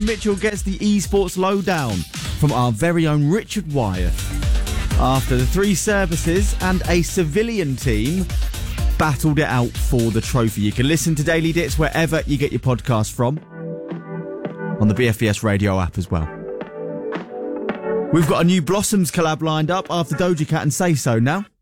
Mitchell gets the esports lowdown from our very own Richard Wyeth. After the 3 services and a civilian team battled it out for the trophy. You can listen to Daily Dits wherever you get your podcast from, on the BFBS radio app as well. We've got a new Blossoms collab lined up after Doja Cat and Say So now.